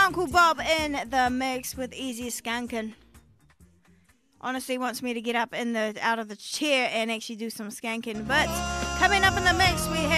Uncle Bob in the mix with Easy Skankin'. Honestly wants me to get up out of the chair and actually do some skanking. But coming up in the mix, we have